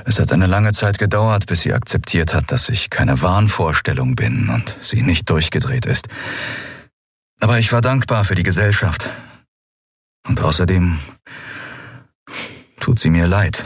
Es hat eine lange Zeit gedauert, bis sie akzeptiert hat, dass ich keine Wahnvorstellung bin und sie nicht durchgedreht ist. Aber ich war dankbar für die Gesellschaft. Und außerdem tut sie mir leid.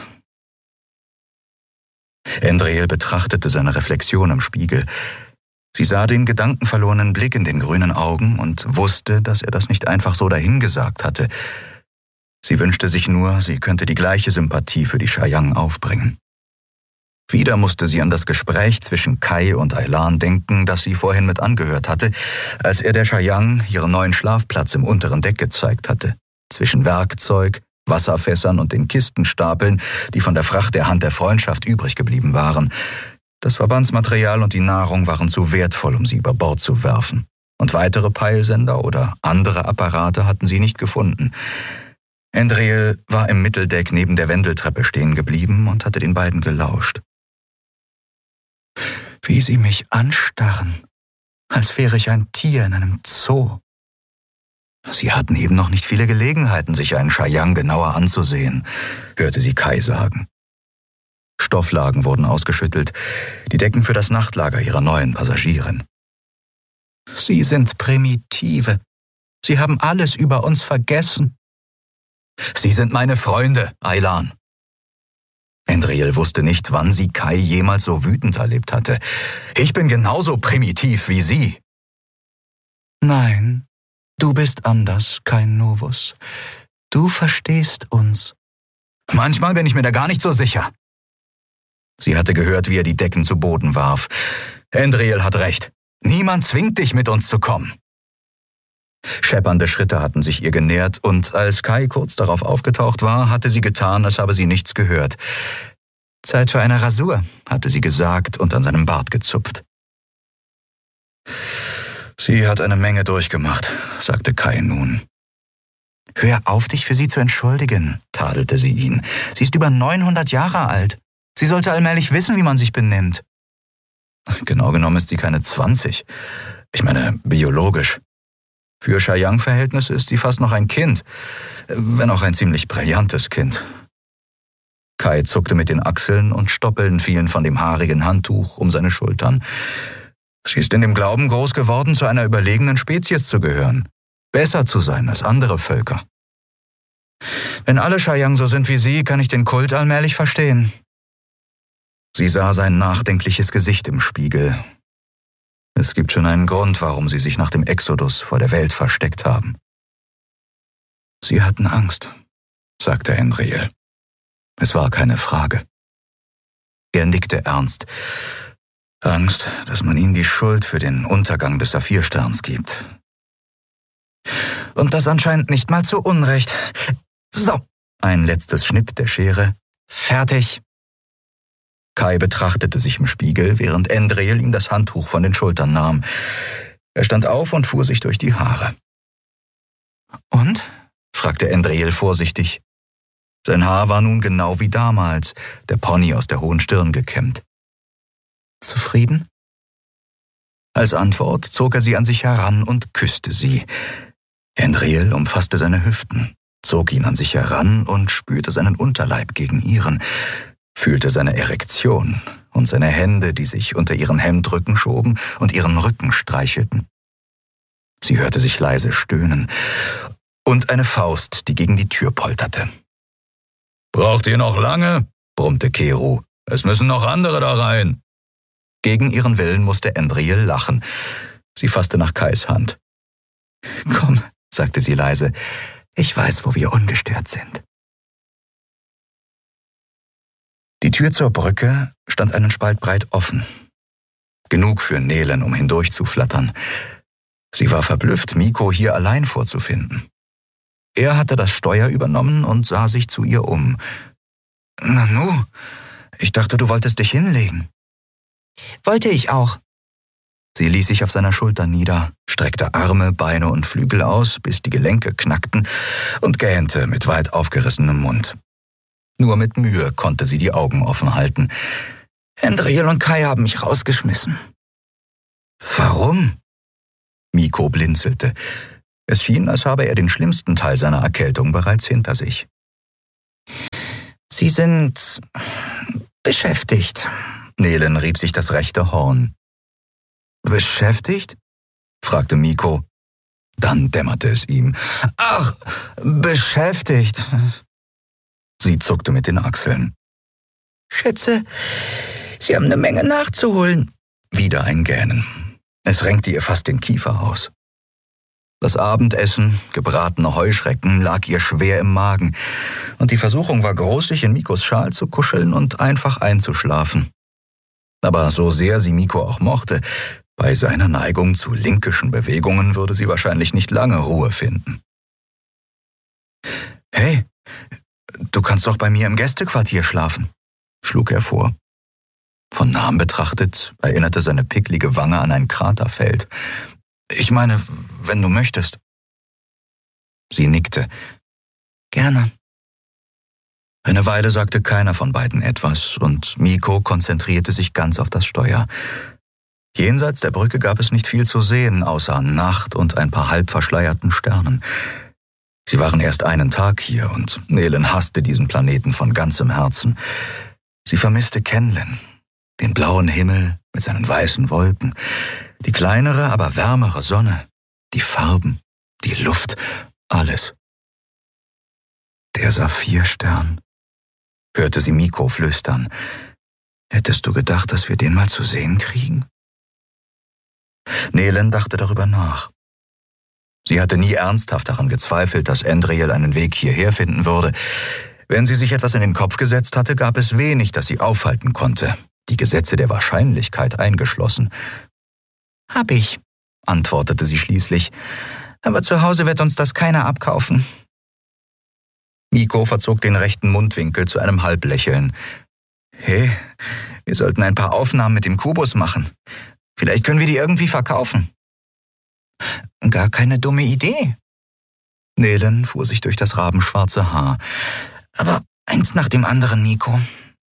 Endriel betrachtete seine Reflexion im Spiegel. Sie sah den gedankenverlorenen Blick in den grünen Augen und wusste, dass er das nicht einfach so dahingesagt hatte. Sie wünschte sich nur, sie könnte die gleiche Sympathie für die Chayang aufbringen. Wieder musste sie an das Gespräch zwischen Kai und Aylan denken, das sie vorhin mit angehört hatte, als er der Chayang ihren neuen Schlafplatz im unteren Deck gezeigt hatte. Zwischen Werkzeug, Wasserfässern und den Kistenstapeln, die von der Fracht der Hand der Freundschaft übrig geblieben waren. Das Verbandsmaterial und die Nahrung waren zu wertvoll, um sie über Bord zu werfen. Und weitere Peilsender oder andere Apparate hatten sie nicht gefunden. Endriel war im Mitteldeck neben der Wendeltreppe stehen geblieben und hatte den beiden gelauscht. Wie sie mich anstarren, als wäre ich ein Tier in einem Zoo. Sie hatten eben noch nicht viele Gelegenheiten, sich einen Chayang genauer anzusehen, hörte sie Kai sagen. Stofflagen wurden ausgeschüttelt, die Decken für das Nachtlager ihrer neuen Passagierin. Sie sind Primitive. Sie haben alles über uns vergessen. Sie sind meine Freunde, Aylan. Endriel wusste nicht, wann sie Kai jemals so wütend erlebt hatte. Ich bin genauso primitiv wie Sie. Nein, du bist anders, kein Novus. Du verstehst uns. Manchmal bin ich mir da gar nicht so sicher. Sie hatte gehört, wie er die Decken zu Boden warf. Endriel hat recht. Niemand zwingt dich, mit uns zu kommen. Scheppernde Schritte hatten sich ihr genähert, und als Kai kurz darauf aufgetaucht war, hatte sie getan, als habe sie nichts gehört. Zeit für eine Rasur, hatte sie gesagt und an seinem Bart gezupft. Sie hat eine Menge durchgemacht, sagte Kai nun. Hör auf, dich für sie zu entschuldigen, tadelte sie ihn. Sie ist über 900 Jahre alt. Sie sollte allmählich wissen, wie man sich benimmt. Genau genommen ist sie keine 20. Ich meine, biologisch. Für Chayang-Verhältnisse ist sie fast noch ein Kind, wenn auch ein ziemlich brillantes Kind. Kai zuckte mit den Achseln und Stoppeln fielen von dem haarigen Handtuch um seine Schultern. Sie ist in dem Glauben groß geworden, zu einer überlegenen Spezies zu gehören, besser zu sein als andere Völker. Wenn alle Chayang so sind wie sie, kann ich den Kult allmählich verstehen. Sie sah sein nachdenkliches Gesicht im Spiegel. Es gibt schon einen Grund, warum sie sich nach dem Exodus vor der Welt versteckt haben. Sie hatten Angst, sagte Endriel. Es war keine Frage. Er nickte ernst. Angst, dass man ihnen die Schuld für den Untergang des Saphirsterns gibt. Und das anscheinend nicht mal zu Unrecht. So, ein letztes Schnipp der Schere. Fertig. Kai betrachtete sich im Spiegel, während Endriel ihm das Handtuch von den Schultern nahm. Er stand auf und fuhr sich durch die Haare. Und? Fragte Endriel vorsichtig. Sein Haar war nun genau wie damals, der Pony aus der hohen Stirn gekämmt. Zufrieden? Als Antwort zog er sie an sich heran und küsste sie. Endriel umfasste seine Hüften, zog ihn an sich heran und spürte seinen Unterleib gegen ihren, fühlte seine Erektion und seine Hände, die sich unter ihren Hemdrücken schoben und ihren Rücken streichelten. Sie hörte sich leise stöhnen und eine Faust, die gegen die Tür polterte. »Braucht ihr noch lange?« brummte Keru. »Es müssen noch andere da rein.« Gegen ihren Willen musste Endriel lachen. Sie fasste nach Kais Hand. »Komm«, sagte sie leise, »ich weiß, wo wir ungestört sind.« Die Tür zur Brücke stand einen Spalt breit offen. Genug für Nelen, um hindurchzuflattern. Sie war verblüfft, Miko hier allein vorzufinden. Er hatte das Steuer übernommen und sah sich zu ihr um. »Nanu, ich dachte, du wolltest dich hinlegen.« »Wollte ich auch.« Sie ließ sich auf seiner Schulter nieder, streckte Arme, Beine und Flügel aus, bis die Gelenke knackten, und gähnte mit weit aufgerissenem Mund. Nur mit Mühe konnte sie die Augen offen halten. »Endriel und Kai haben mich rausgeschmissen.« »Warum?« Miko blinzelte. Es schien, als habe er den schlimmsten Teil seiner Erkältung bereits hinter sich. »Sie sind Beschäftigt. Nelen rieb sich das rechte Horn. Beschäftigt? Fragte Miko. Dann dämmerte es ihm. Ach, beschäftigt. Sie zuckte mit den Achseln. Schätze, Sie haben eine Menge nachzuholen. Wieder ein Gähnen. Es renkte ihr fast den Kiefer aus. Das Abendessen, gebratene Heuschrecken, lag ihr schwer im Magen, und die Versuchung war groß, sich in Mikos Schal zu kuscheln und einfach einzuschlafen. Aber so sehr sie Miko auch mochte, bei seiner Neigung zu linkischen Bewegungen würde sie wahrscheinlich nicht lange Ruhe finden. »Hey, du kannst doch bei mir im Gästequartier schlafen«, schlug er vor. Von nahem betrachtet erinnerte seine picklige Wange an ein Kraterfeld. »Ich meine, wenn du möchtest.« Sie nickte. »Gerne.« Eine Weile sagte keiner von beiden etwas, und Miko konzentrierte sich ganz auf das Steuer. Jenseits der Brücke gab es nicht viel zu sehen, außer Nacht und ein paar halb verschleierten Sternen. Sie waren erst einen Tag hier, und Nelen hasste diesen Planeten von ganzem Herzen. Sie vermisste Kenlen, den blauen Himmel mit seinen weißen Wolken, die kleinere, aber wärmere Sonne, die Farben, die Luft, alles. Der Saphirstern, hörte sie Miko flüstern. Hättest du gedacht, dass wir den mal zu sehen kriegen? Nelen dachte darüber nach. Sie hatte nie ernsthaft daran gezweifelt, dass Endriel einen Weg hierher finden würde. Wenn sie sich etwas in den Kopf gesetzt hatte, gab es wenig, das sie aufhalten konnte, die Gesetze der Wahrscheinlichkeit eingeschlossen. »Hab ich«, antwortete sie schließlich, »aber zu Hause wird uns das keiner abkaufen.« Miko verzog den rechten Mundwinkel zu einem Halblächeln. »Hey, wir sollten ein paar Aufnahmen mit dem Kubus machen. Vielleicht können wir die irgendwie verkaufen.« »Gar keine dumme Idee.« Nelen fuhr sich durch das rabenschwarze Haar. »Aber eins nach dem anderen, Miko.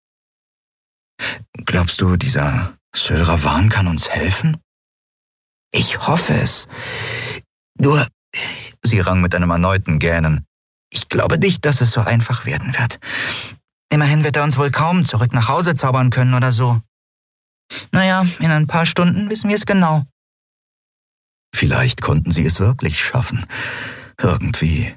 Glaubst du, dieser Sylravan kann uns helfen?« »Ich hoffe es. Nur«, sie rang mit einem erneuten Gähnen, »ich glaube nicht, dass es so einfach werden wird. Immerhin wird er uns wohl kaum zurück nach Hause zaubern können oder so. Naja, in ein paar Stunden wissen wir es genau.« Vielleicht konnten sie es wirklich schaffen. Irgendwie.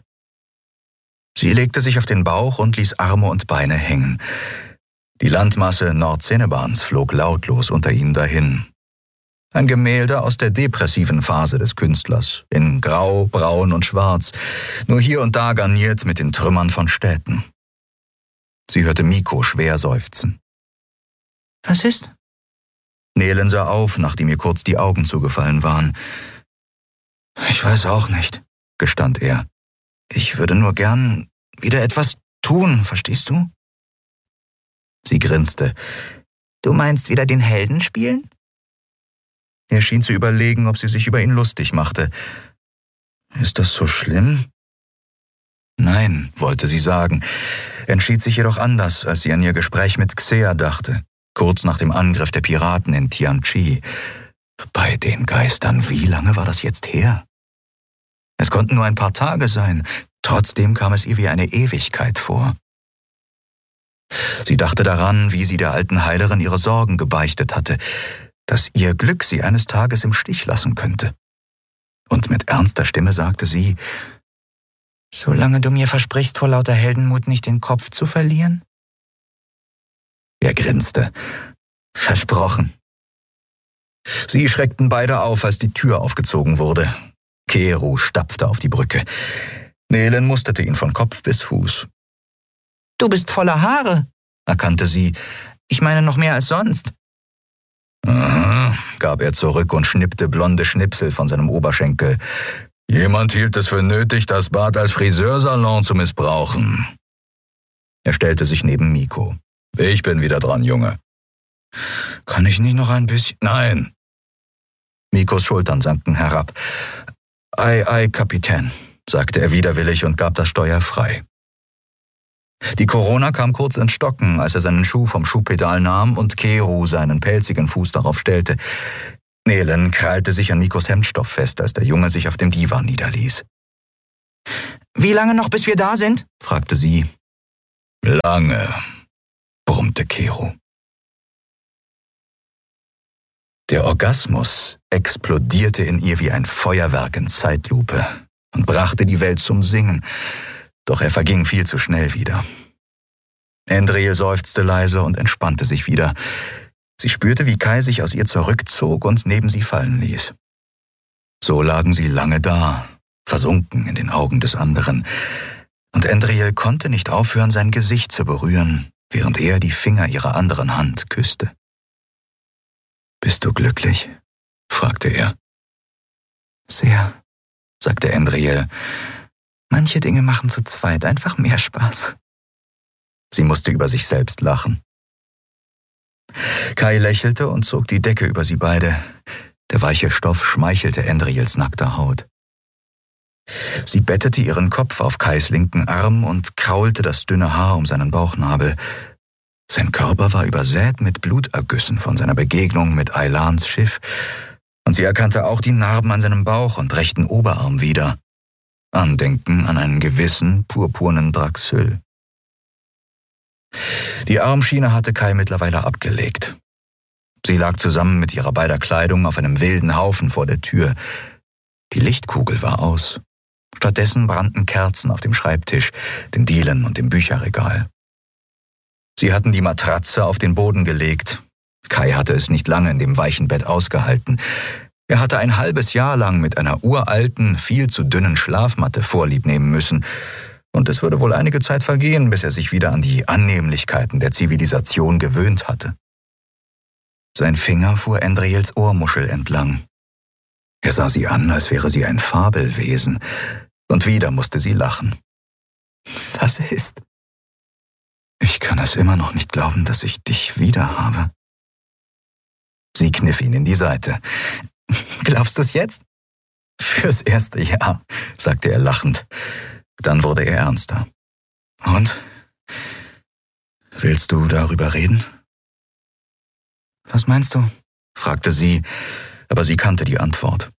Sie legte sich auf den Bauch und ließ Arme und Beine hängen. Die Landmasse Nordcenebans flog lautlos unter ihnen dahin. Ein Gemälde aus der depressiven Phase des Künstlers, in Grau, Braun und Schwarz, nur hier und da garniert mit den Trümmern von Städten. Sie hörte Miko schwer seufzen. »Was ist?« Nelen sah auf, nachdem ihr kurz die Augen zugefallen waren. »Ich weiß auch nicht«, gestand er. »Ich würde nur gern wieder etwas tun, verstehst du?« Sie grinste. »Du meinst wieder den Helden spielen?« Er schien zu überlegen, ob sie sich über ihn lustig machte. »Ist das so schlimm?« »Nein«, wollte sie sagen, entschied sich jedoch anders, als sie an ihr Gespräch mit Xea dachte, kurz nach dem Angriff der Piraten in Tianchi. Bei den Geistern, wie lange war das jetzt her? Es konnten nur ein paar Tage sein, trotzdem kam es ihr wie eine Ewigkeit vor. Sie dachte daran, wie sie der alten Heilerin ihre Sorgen gebeichtet hatte, dass ihr Glück sie eines Tages im Stich lassen könnte. Und mit ernster Stimme sagte sie, »Solange du mir versprichst, vor lauter Heldenmut nicht den Kopf zu verlieren?« Er grinste. »Versprochen.« Sie schreckten beide auf, als die Tür aufgezogen wurde. Keru stapfte auf die Brücke. Nelen musterte ihn von Kopf bis Fuß. »Du bist voller Haare«, erkannte sie. »Ich meine noch mehr als sonst.« »Aha«, gab er zurück und schnippte blonde Schnipsel von seinem Oberschenkel. »Jemand hielt es für nötig, das Bad als Friseursalon zu missbrauchen.« Er stellte sich neben Miko. »Ich bin wieder dran, Junge.« »Kann ich nicht noch ein bisschen?« »Nein.« Mikos Schultern sanken herab. »Ei, Kapitän«, sagte er widerwillig und gab das Steuer frei. Die Corona kam kurz ins Stocken, als er seinen Schuh vom Schuhpedal nahm und Keru seinen pelzigen Fuß darauf stellte. Nelen krallte sich an Mikos Hemdstoff fest, als der Junge sich auf dem Divan niederließ. »Wie lange noch, bis wir da sind?« fragte sie. »Lange«, brummte Keru. Der Orgasmus explodierte in ihr wie ein Feuerwerk in Zeitlupe und brachte die Welt zum Singen, doch er verging viel zu schnell wieder. Endriel seufzte leise und entspannte sich wieder. Sie spürte, wie Kai sich aus ihr zurückzog und neben sie fallen ließ. So lagen sie lange da, versunken in den Augen des anderen, und Endriel konnte nicht aufhören, sein Gesicht zu berühren, während er die Finger ihrer anderen Hand küsste. »Bist du glücklich?« fragte er. »Sehr«, sagte Endriel. »Manche Dinge machen zu zweit einfach mehr Spaß.« Sie musste über sich selbst lachen. Kai lächelte und zog die Decke über sie beide. Der weiche Stoff schmeichelte Endriels nackter Haut. Sie bettete ihren Kopf auf Kais linken Arm und kraulte das dünne Haar um seinen Bauchnabel. Sein Körper war übersät mit Blutergüssen von seiner Begegnung mit Aylans Schiff, und sie erkannte auch die Narben an seinem Bauch und rechten Oberarm wieder. Andenken an einen gewissen purpurnen Draxyl. Die Armschiene hatte Kai mittlerweile abgelegt. Sie lag zusammen mit ihrer beider Kleidung auf einem wilden Haufen vor der Tür. Die Lichtkugel war aus. Stattdessen brannten Kerzen auf dem Schreibtisch, den Dielen und dem Bücherregal. Sie hatten die Matratze auf den Boden gelegt. Kai hatte es nicht lange in dem weichen Bett ausgehalten. Er hatte ein halbes Jahr lang mit einer uralten, viel zu dünnen Schlafmatte Vorlieb nehmen müssen, und es würde wohl einige Zeit vergehen, bis er sich wieder an die Annehmlichkeiten der Zivilisation gewöhnt hatte. Sein Finger fuhr Endriels Ohrmuschel entlang. Er sah sie an, als wäre sie ein Fabelwesen, und wieder musste sie lachen. »Was ist?« »Ich kann es immer noch nicht glauben, dass ich dich wieder habe.« Sie kniff ihn in die Seite. »Glaubst du es jetzt?« »Fürs erste Jahr«, sagte er lachend. Dann wurde er ernster. »Und? Willst du darüber reden?« »Was meinst du?« fragte sie, aber sie kannte die Antwort.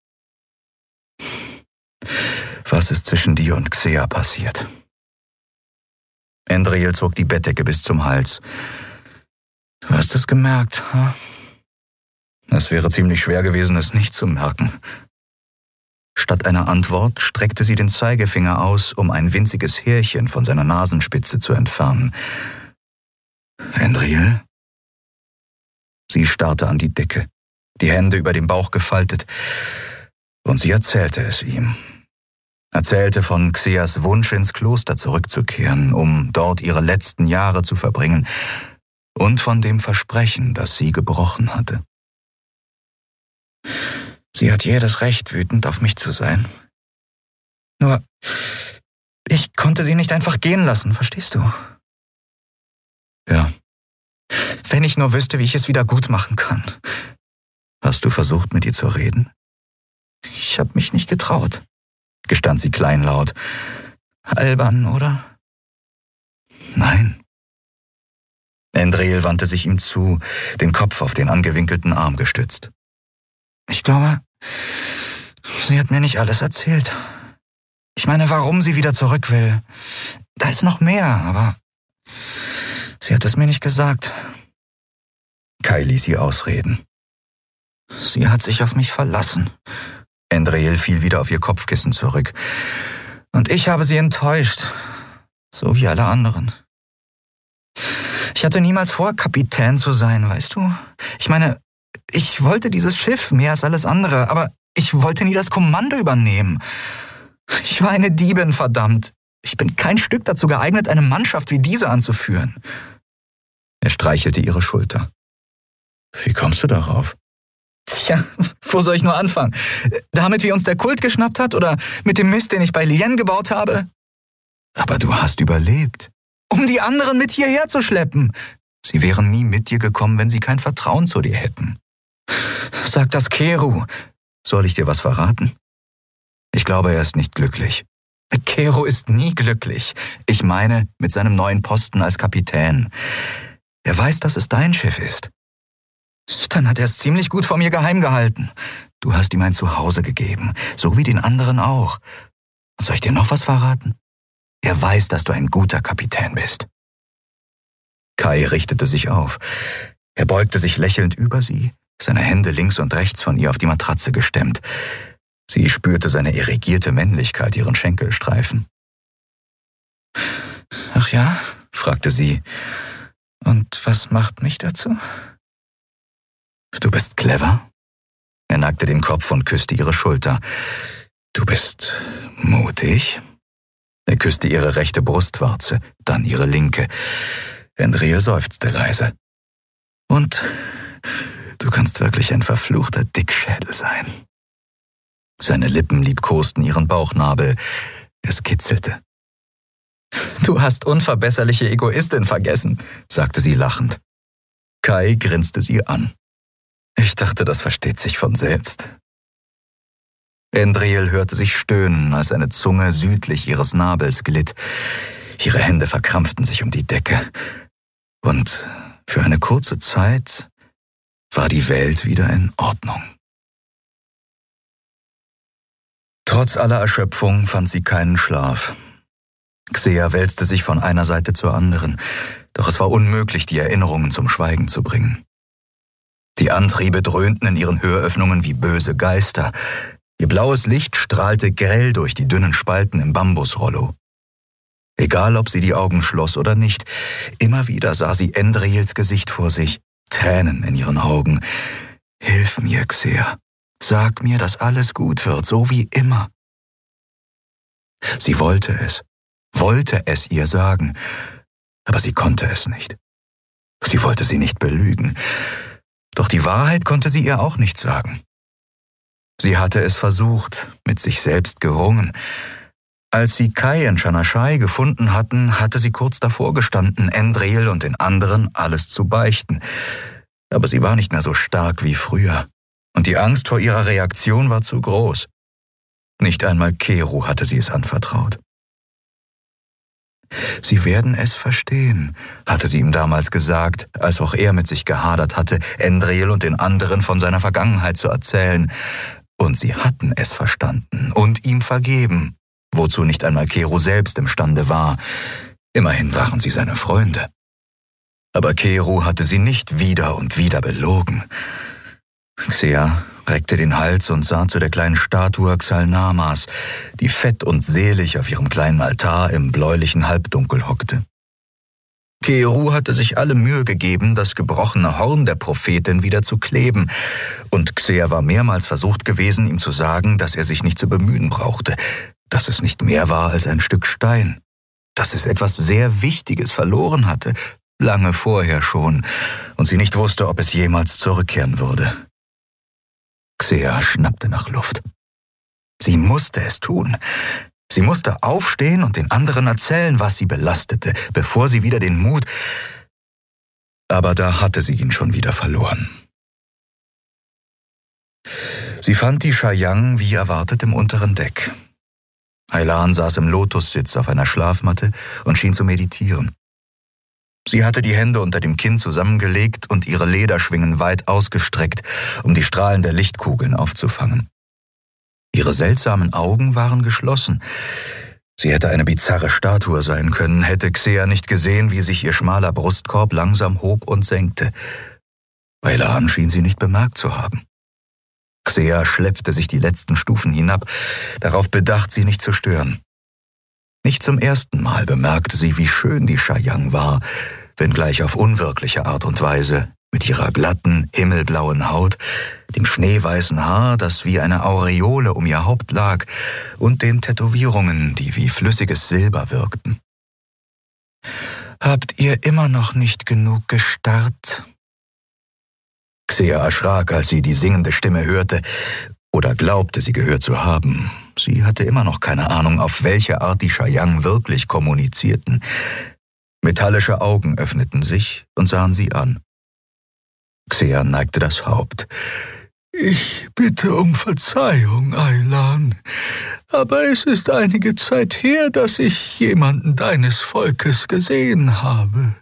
»Was ist zwischen dir und Xea passiert?« Endriel zog die Bettdecke bis zum Hals. »Du hast es gemerkt, ha?« Es wäre ziemlich schwer gewesen, es nicht zu merken. Statt einer Antwort streckte sie den Zeigefinger aus, um ein winziges Härchen von seiner Nasenspitze zu entfernen. »Endriel?« Sie starrte an die Decke, die Hände über dem Bauch gefaltet, und sie erzählte es ihm. Erzählte von Xeas Wunsch, ins Kloster zurückzukehren, um dort ihre letzten Jahre zu verbringen, und von dem Versprechen, das sie gebrochen hatte. Sie hat jedes Recht, wütend auf mich zu sein. Nur, ich konnte sie nicht einfach gehen lassen, verstehst du? Ja. Wenn ich nur wüsste, wie ich es wieder gut machen kann. Hast du versucht, mit ihr zu reden? Ich habe mich nicht getraut, gestand sie kleinlaut. Albern, oder? Nein. Endriel wandte sich ihm zu, den Kopf auf den angewinkelten Arm gestützt. Ich glaube, sie hat mir nicht alles erzählt. Ich meine, warum sie wieder zurück will. Da ist noch mehr, aber sie hat es mir nicht gesagt. Kai ließ sie ausreden. Sie hat sich auf mich verlassen. Endriel fiel wieder auf ihr Kopfkissen zurück. Und ich habe sie enttäuscht, so wie alle anderen. Ich hatte niemals vor, Kapitän zu sein, weißt du? Ich meine, ich wollte dieses Schiff mehr als alles andere, aber ich wollte nie das Kommando übernehmen. Ich war eine Diebin, verdammt. Ich bin kein Stück dazu geeignet, eine Mannschaft wie diese anzuführen. Er streichelte ihre Schulter. Wie kommst du darauf? Tja, wo soll ich nur anfangen? Damit, wie uns der Kult geschnappt hat, oder mit dem Mist, den ich bei Lien gebaut habe? Aber du hast überlebt. Um die anderen mit hierher zu schleppen. Sie wären nie mit dir gekommen, wenn sie kein Vertrauen zu dir hätten. Sag das Keru. Soll ich dir was verraten? Ich glaube, er ist nicht glücklich. Keru ist nie glücklich. Ich meine, mit seinem neuen Posten als Kapitän. Er weiß, dass es dein Schiff ist. Dann hat er es ziemlich gut vor mir geheim gehalten. Du hast ihm ein Zuhause gegeben, so wie den anderen auch. Und soll ich dir noch was verraten? Er weiß, dass du ein guter Kapitän bist. Kai richtete sich auf. Er beugte sich lächelnd über sie, seine Hände links und rechts von ihr auf die Matratze gestemmt. Sie spürte seine erigierte Männlichkeit ihren Schenkelstreifen. »Ach ja?«, fragte sie. »Und was macht mich dazu?« »Du bist clever?« Er neigte den Kopf und küsste ihre Schulter. »Du bist mutig?« Er küsste ihre rechte Brustwarze, dann ihre linke. Andrea seufzte leise. »Und du kannst wirklich ein verfluchter Dickschädel sein.« Seine Lippen liebkosten ihren Bauchnabel. Es kitzelte. »Du hast unverbesserliche Egoistin vergessen«, sagte sie lachend. Kai grinste sie an. »Ich dachte, das versteht sich von selbst.« Andriel hörte sich stöhnen, als eine Zunge südlich ihres Nabels glitt. Ihre Hände verkrampften sich um die Decke. Und für eine kurze Zeit war die Welt wieder in Ordnung. Trotz aller Erschöpfung fand sie keinen Schlaf. Xea wälzte sich von einer Seite zur anderen, doch es war unmöglich, die Erinnerungen zum Schweigen zu bringen. Die Antriebe dröhnten in ihren Höröffnungen wie böse Geister. Ihr blaues Licht strahlte grell durch die dünnen Spalten im Bambusrollo. Egal, ob sie die Augen schloss oder nicht, immer wieder sah sie Andriels Gesicht vor sich, Tränen in ihren Augen. »Hilf mir, Xea. Sag mir, dass alles gut wird, so wie immer.« Sie wollte es ihr sagen, aber sie konnte es nicht. Sie wollte sie nicht belügen, doch die Wahrheit konnte sie ihr auch nicht sagen. Sie hatte es versucht, mit sich selbst gerungen. Als sie Kai in Shanaschai gefunden hatten, hatte sie kurz davor gestanden, Andriel und den anderen alles zu beichten. Aber sie war nicht mehr so stark wie früher, und die Angst vor ihrer Reaktion war zu groß. Nicht einmal Keru hatte sie es anvertraut. »Sie werden es verstehen«, hatte sie ihm damals gesagt, als auch er mit sich gehadert hatte, Andriel und den anderen von seiner Vergangenheit zu erzählen. Und sie hatten es verstanden und ihm vergeben, wozu nicht einmal Keru selbst imstande war. Immerhin waren sie seine Freunde. Aber Keru hatte sie nicht wieder und wieder belogen. Xea reckte den Hals und sah zu der kleinen Statue Xalnamas, die fett und selig auf ihrem kleinen Altar im bläulichen Halbdunkel hockte. Keru hatte sich alle Mühe gegeben, das gebrochene Horn der Prophetin wieder zu kleben, und Xea war mehrmals versucht gewesen, ihm zu sagen, dass er sich nicht zu bemühen brauchte, dass es nicht mehr war als ein Stück Stein, dass es etwas sehr Wichtiges verloren hatte, lange vorher schon, und sie nicht wusste, ob es jemals zurückkehren würde. Xea schnappte nach Luft. Sie musste es tun. Sie musste aufstehen und den anderen erzählen, was sie belastete, bevor sie wieder den Mut... Aber da hatte sie ihn schon wieder verloren. Sie fand die Shayang wie erwartet im unteren Deck. Aylan saß im Lotussitz auf einer Schlafmatte und schien zu meditieren. Sie hatte die Hände unter dem Kinn zusammengelegt und ihre Lederschwingen weit ausgestreckt, um die Strahlen der Lichtkugeln aufzufangen. Ihre seltsamen Augen waren geschlossen. Sie hätte eine bizarre Statue sein können, hätte Xea nicht gesehen, wie sich ihr schmaler Brustkorb langsam hob und senkte. Aylan schien sie nicht bemerkt zu haben. Xea schleppte sich die letzten Stufen hinab, darauf bedacht, sie nicht zu stören. Nicht zum ersten Mal bemerkte sie, wie schön die Shayang war, wenngleich auf unwirkliche Art und Weise, mit ihrer glatten, himmelblauen Haut, dem schneeweißen Haar, das wie eine Aureole um ihr Haupt lag, und den Tätowierungen, die wie flüssiges Silber wirkten. »Habt ihr immer noch nicht genug gestarrt?« Xea erschrak, als sie die singende Stimme hörte, oder glaubte, sie gehört zu haben. Sie hatte immer noch keine Ahnung, auf welche Art die Shayang wirklich kommunizierten. Metallische Augen öffneten sich und sahen sie an. Xea neigte das Haupt. »Ich bitte um Verzeihung, Aylan, aber es ist einige Zeit her, dass ich jemanden deines Volkes gesehen habe.«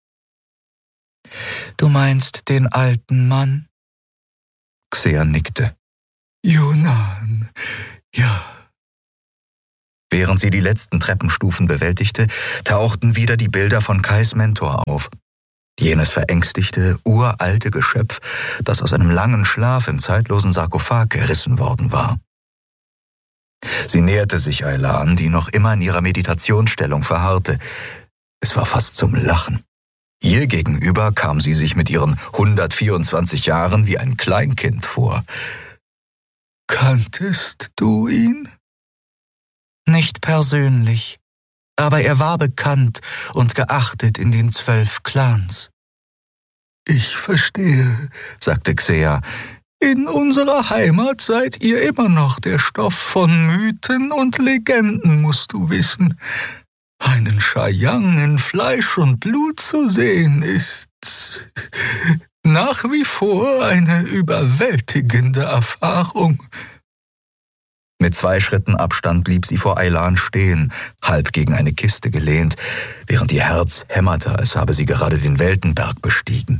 »Du meinst den alten Mann?« Xea nickte. »Yunan, ja.« Während sie die letzten Treppenstufen bewältigte, tauchten wieder die Bilder von Kais Mentor auf. jenes verängstigte, uralte Geschöpf, das aus einem langen Schlaf im zeitlosen Sarkophag gerissen worden war. Sie näherte sich Aylan, die noch immer in ihrer Meditationsstellung verharrte. Es war fast zum Lachen. Ihr gegenüber kam sie sich mit ihren 124 Jahren wie ein Kleinkind vor. »Kanntest du ihn?« »Nicht persönlich, aber er war bekannt und geachtet in den 12 Clans.« »Ich verstehe«, sagte Xea. »In unserer Heimat seid ihr immer noch der Stoff von Mythen und Legenden, musst du wissen. Einen Chayang in Fleisch und Blut zu sehen, ist nach wie vor eine überwältigende Erfahrung.« Mit 2 Schritten Abstand blieb sie vor Aylan stehen, halb gegen eine Kiste gelehnt, während ihr Herz hämmerte, als habe sie gerade den Weltenberg bestiegen.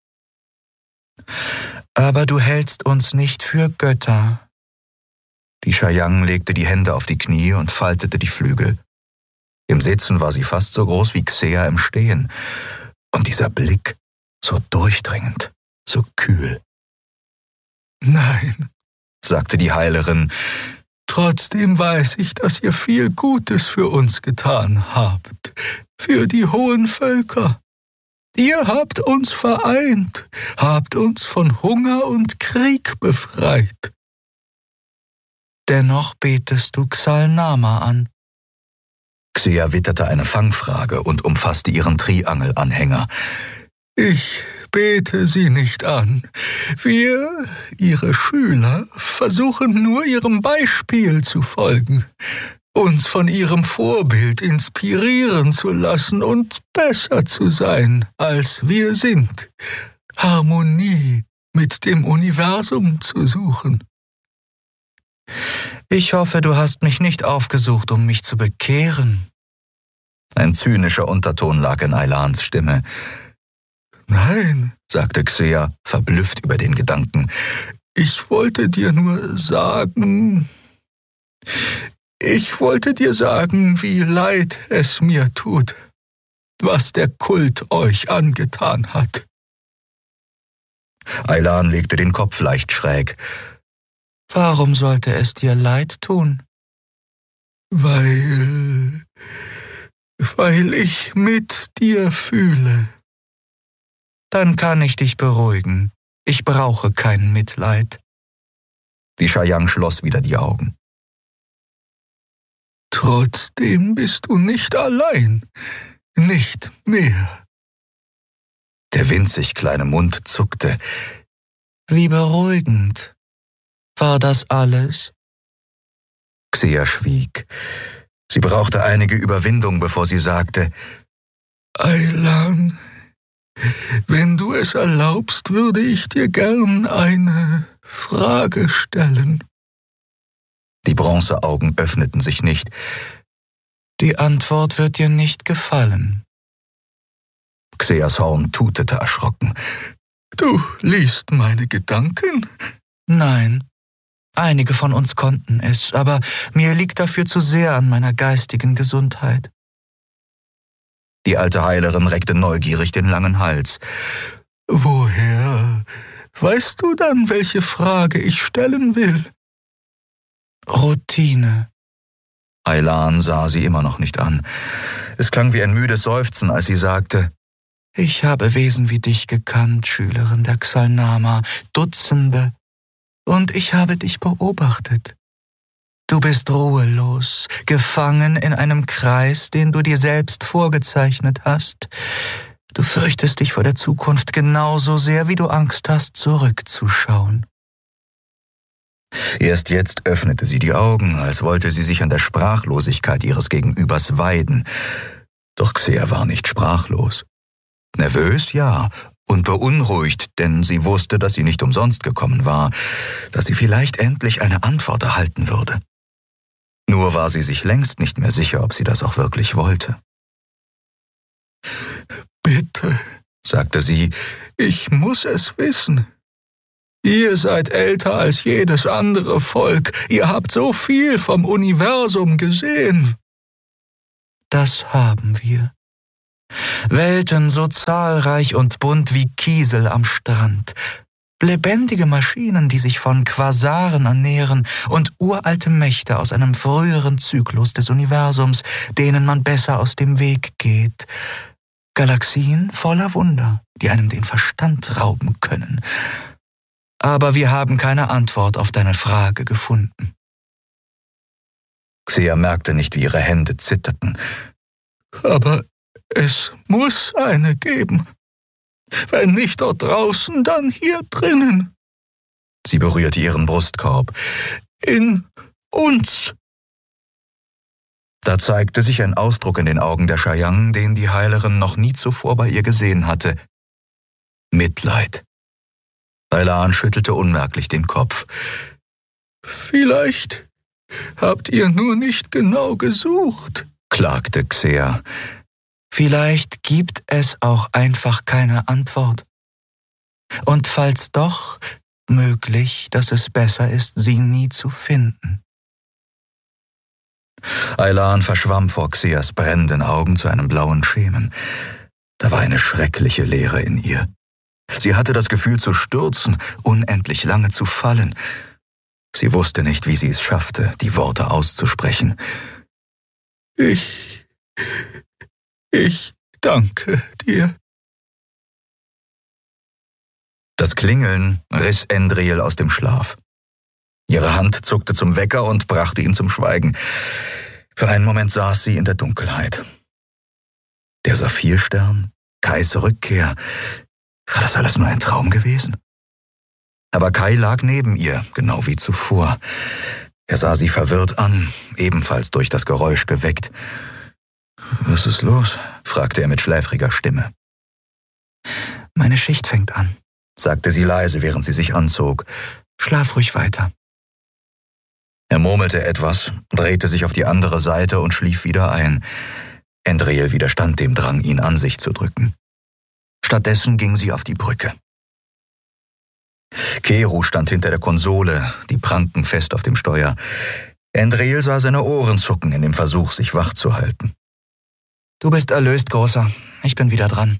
»Aber du hältst uns nicht für Götter.« Die Chayang legte die Hände auf die Knie und faltete die Flügel. Im Sitzen war sie fast so groß wie Xea im Stehen. Und dieser Blick, so durchdringend, so kühl. »Nein«, sagte die Heilerin, »trotzdem weiß ich, dass ihr viel Gutes für uns getan habt, für die hohen Völker. Ihr habt uns vereint, habt uns von Hunger und Krieg befreit.« »Dennoch betest du Xalnama an.« Xea witterte eine Fangfrage und umfasste ihren Triangelanhänger. »Ich bete sie nicht an. Wir, ihre Schüler, versuchen nur ihrem Beispiel zu folgen, uns von ihrem Vorbild inspirieren zu lassen und besser zu sein, als wir sind, Harmonie mit dem Universum zu suchen.« »Ich hoffe, du hast mich nicht aufgesucht, um mich zu bekehren.« Ein zynischer Unterton lag in Aylans Stimme. »Nein«, sagte Xea, verblüfft über den Gedanken. »Ich wollte dir sagen, wie leid es mir tut, was der Kult euch angetan hat.« Aylan legte den Kopf leicht schräg. »Warum sollte es dir leid tun?« »Weil ich mit dir fühle.« »Dann kann ich dich beruhigen. Ich brauche kein Mitleid.« Die Chayang schloss wieder die Augen. »Trotzdem bist du nicht allein. Nicht mehr.« Der winzig kleine Mund zuckte. »Wie beruhigend. War das alles?« Xea schwieg. Sie brauchte einige Überwindung, bevor sie sagte, »Aylan, wenn du es erlaubst, würde ich dir gern eine Frage stellen.« Die Bronzeaugen öffneten sich nicht. »Die Antwort wird dir nicht gefallen.« Xeas Horn tutete erschrocken. »Du liest meine Gedanken?« »Nein. Einige von uns konnten es, aber mir liegt dafür zu sehr an meiner geistigen Gesundheit.« Die alte Heilerin reckte neugierig den langen Hals. »Woher weißt du dann, welche Frage ich stellen will?« »Routine.« Aylan sah sie immer noch nicht an. Es klang wie ein müdes Seufzen, als sie sagte, »Ich habe Wesen wie dich gekannt, Schülerin der Xalnama, Dutzende, und ich habe dich beobachtet. Du bist ruhelos, gefangen in einem Kreis, den du dir selbst vorgezeichnet hast. Du fürchtest dich vor der Zukunft genauso sehr, wie du Angst hast, zurückzuschauen.« Erst jetzt öffnete sie die Augen, als wollte sie sich an der Sprachlosigkeit ihres Gegenübers weiden. Doch Xea war nicht sprachlos. Nervös, ja, und beunruhigt, denn sie wusste, dass sie nicht umsonst gekommen war, dass sie vielleicht endlich eine Antwort erhalten würde. Nur war sie sich längst nicht mehr sicher, ob sie das auch wirklich wollte. »Bitte«, sagte sie, »ich muss es wissen. Ihr seid älter als jedes andere Volk. Ihr habt so viel vom Universum gesehen.« »Das haben wir. Welten so zahlreich und bunt wie Kiesel am Strand. Lebendige Maschinen, die sich von Quasaren ernähren und uralte Mächte aus einem früheren Zyklus des Universums, denen man besser aus dem Weg geht. Galaxien voller Wunder, die einem den Verstand rauben können. Aber wir haben keine Antwort auf deine Frage gefunden. Xea merkte nicht, wie ihre Hände zitterten. Aber es muss eine geben. Wenn nicht dort draußen, dann hier drinnen. Sie berührte ihren Brustkorb. In uns. Da zeigte sich ein Ausdruck in den Augen der Cheyenne, den die Heilerin noch nie zuvor bei ihr gesehen hatte. Mitleid. Aylan schüttelte unmerklich den Kopf. Vielleicht habt ihr nur nicht genau gesucht, klagte Xea. Vielleicht gibt es auch einfach keine Antwort. Und falls doch, möglich, dass es besser ist, sie nie zu finden. Aylan verschwamm vor Xeas brennenden Augen zu einem blauen Schemen. Da war eine schreckliche Leere in ihr. Sie hatte das Gefühl zu stürzen, unendlich lange zu fallen. Sie wusste nicht, wie sie es schaffte, die Worte auszusprechen. Ich danke dir. Das Klingeln riss Endriel aus dem Schlaf. Ihre Hand zuckte zum Wecker und brachte ihn zum Schweigen. Für einen Moment saß sie in der Dunkelheit. Der Saphirstern, Kais Rückkehr, war das alles nur ein Traum gewesen? Aber Kai lag neben ihr, genau wie zuvor. Er sah sie verwirrt an, ebenfalls durch das Geräusch geweckt. »Was ist los?« fragte er mit schläfriger Stimme. »Meine Schicht fängt an«, sagte sie leise, während sie sich anzog. »Schlaf ruhig weiter.« Er murmelte etwas, drehte sich auf die andere Seite und schlief wieder ein. Endriel widerstand dem Drang, ihn an sich zu drücken. Stattdessen ging sie auf die Brücke. Keru stand hinter der Konsole, die Pranken fest auf dem Steuer. Endriel sah seine Ohren zucken in dem Versuch, sich wach zu halten. »Du bist erlöst, Großer. Ich bin wieder dran.«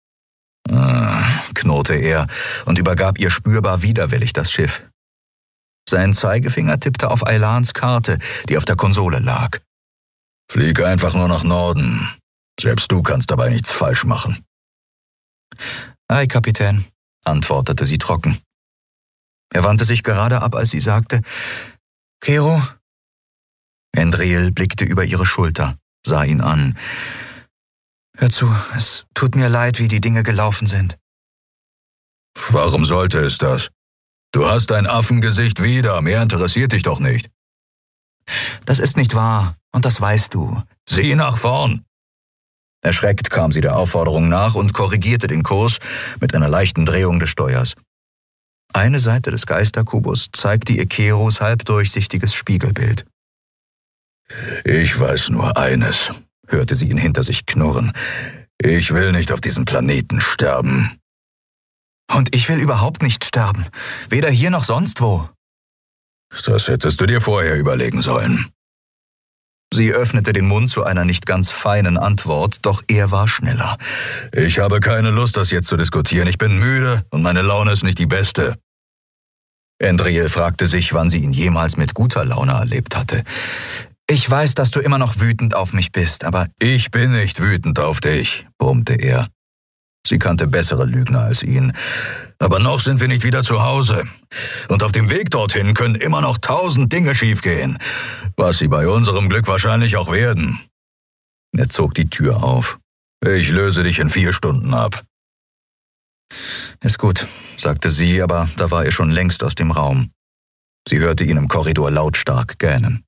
knurrte er und übergab ihr spürbar widerwillig das Schiff. Sein Zeigefinger tippte auf Aylans Karte, die auf der Konsole lag. »Flieg einfach nur nach Norden. Selbst du kannst dabei nichts falsch machen.« »Ei, Kapitän«, antwortete sie trocken. Er wandte sich gerade ab, als sie sagte, »Keru?« Endriel blickte über ihre Schulter, sah ihn an. »Hör zu, es tut mir leid, wie die Dinge gelaufen sind.« »Warum sollte es das? Du hast dein Affengesicht wieder, mehr interessiert dich doch nicht.« »Das ist nicht wahr, und das weißt du.« »Sieh nach vorn!« Erschreckt kam sie der Aufforderung nach und korrigierte den Kurs mit einer leichten Drehung des Steuers. Eine Seite des Geisterkubus zeigte ihr Kerus halbdurchsichtiges Spiegelbild. »Ich weiß nur eines«, hörte sie ihn hinter sich knurren. »Ich will nicht auf diesem Planeten sterben.« »Und ich will überhaupt nicht sterben, weder hier noch sonst wo.« »Das hättest du dir vorher überlegen sollen.« Sie öffnete den Mund zu einer nicht ganz feinen Antwort, doch er war schneller. »Ich habe keine Lust, das jetzt zu diskutieren. Ich bin müde und meine Laune ist nicht die beste.« Endriel fragte sich, wann sie ihn jemals mit guter Laune erlebt hatte. »Ich weiß, dass du immer noch wütend auf mich bist, aber...« »Ich bin nicht wütend auf dich«, brummte er. Sie kannte bessere Lügner als ihn. »Aber noch sind wir nicht wieder zu Hause. Und auf dem Weg dorthin können immer noch 1000 Dinge schiefgehen, was sie bei unserem Glück wahrscheinlich auch werden.« Er zog die Tür auf. »Ich löse dich in 4 Stunden ab.« »Ist gut«, sagte sie, aber da war er schon längst aus dem Raum. Sie hörte ihn im Korridor lautstark gähnen.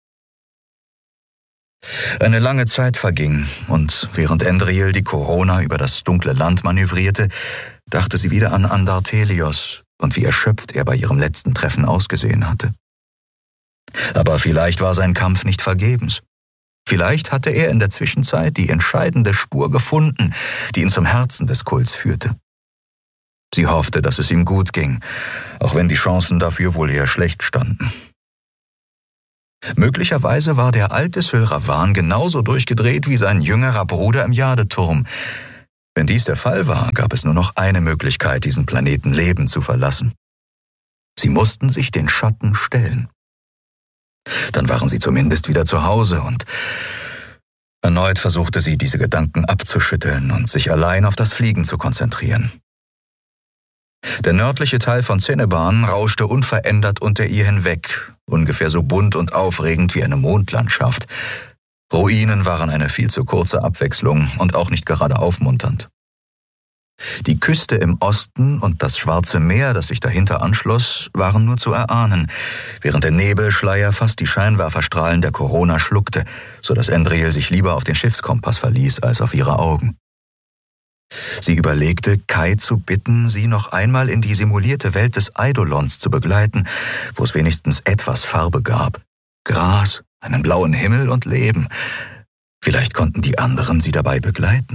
Eine lange Zeit verging, und während Endriel die Corona über das dunkle Land manövrierte, dachte sie wieder an Andartelios und wie erschöpft er bei ihrem letzten Treffen ausgesehen hatte. Aber vielleicht war sein Kampf nicht vergebens. Vielleicht hatte er in der Zwischenzeit die entscheidende Spur gefunden, die ihn zum Herzen des Kults führte. Sie hoffte, dass es ihm gut ging, auch wenn die Chancen dafür wohl eher schlecht standen. Möglicherweise war der alte Sylravan genauso durchgedreht wie sein jüngerer Bruder im Jadeturm. Wenn dies der Fall war, gab es nur noch eine Möglichkeit, diesen Planeten lebend zu verlassen. Sie mussten sich den Schatten stellen. Dann waren sie zumindest wieder zu Hause und erneut versuchte sie, diese Gedanken abzuschütteln und sich allein auf das Fliegen zu konzentrieren. Der nördliche Teil von Cenneban rauschte unverändert unter ihr hinweg, ungefähr so bunt und aufregend wie eine Mondlandschaft. Ruinen waren eine viel zu kurze Abwechslung und auch nicht gerade aufmunternd. Die Küste im Osten und das Schwarze Meer, das sich dahinter anschloss, waren nur zu erahnen, während der Nebelschleier fast die Scheinwerferstrahlen der Corona schluckte, so dass Endriel sich lieber auf den Schiffskompass verließ als auf ihre Augen. Sie überlegte, Kai zu bitten, sie noch einmal in die simulierte Welt des Eidolons zu begleiten, wo es wenigstens etwas Farbe gab. Gras, einen blauen Himmel und Leben. Vielleicht konnten die anderen sie dabei begleiten.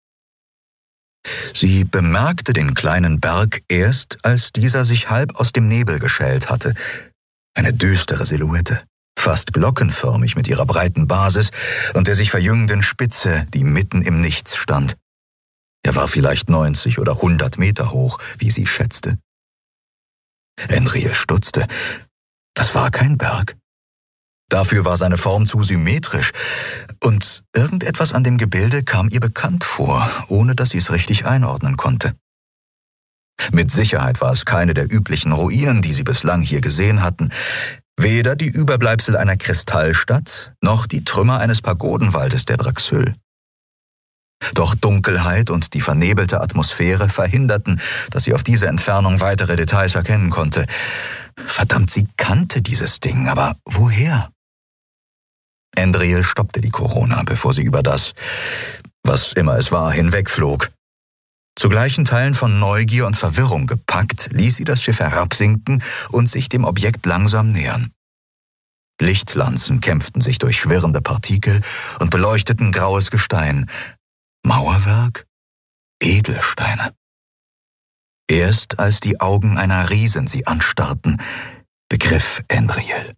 Sie bemerkte den kleinen Berg erst, als dieser sich halb aus dem Nebel geschält hatte. Eine düstere Silhouette, fast glockenförmig mit ihrer breiten Basis und der sich verjüngenden Spitze, die mitten im Nichts stand. Er war vielleicht 90 oder 100 Meter hoch, wie sie schätzte. Endriel stutzte. Das war kein Berg. Dafür war seine Form zu symmetrisch, und irgendetwas an dem Gebilde kam ihr bekannt vor, ohne dass sie es richtig einordnen konnte. Mit Sicherheit war es keine der üblichen Ruinen, die sie bislang hier gesehen hatten, weder die Überbleibsel einer Kristallstadt, noch die Trümmer eines Pagodenwaldes der Draxyl. Doch Dunkelheit und die vernebelte Atmosphäre verhinderten, dass sie auf diese Entfernung weitere Details erkennen konnte. Verdammt, sie kannte dieses Ding, aber woher? Endriel stoppte die Corona, bevor sie über das, was immer es war, hinwegflog. Zu gleichen Teilen von Neugier und Verwirrung gepackt, ließ sie das Schiff herabsinken und sich dem Objekt langsam nähern. Lichtlanzen kämpften sich durch schwirrende Partikel und beleuchteten graues Gestein. Mauerwerk? Edelsteine. Erst als die Augen einer Riesin sie anstarrten, begriff Endriel.